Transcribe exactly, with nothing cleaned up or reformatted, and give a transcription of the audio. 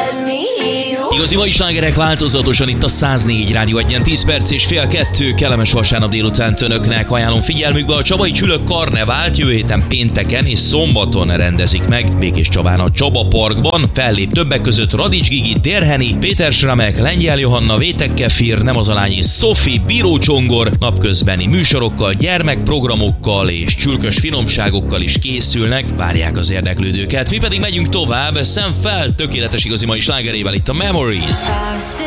Igazi mai slágerek változatosan itt a száznégy Rádió egyen, tíz perc és fél kettő, kellemes vasárnap délután önöknek. Ajánlom figyelmükbe a Csabai Csülök karnevált, jövő héten pénteken és szombaton rendezik meg Békés Csabán a Csaba Parkban. Fellép többek között Radics Gigi, Térheni, Péter Sramek, Lengyel Johanna, Vétek Kefir, Nem az a lány és Szofi, Bíró Csongor, napközbeni műsorokkal, gyermekprogramokkal és csülkös finomságokkal is készülnek, várják az érdeklődőket. Mi pedig megyünk tovább, Sam Feld tökéletes igazi mai slágerével itt a Memories.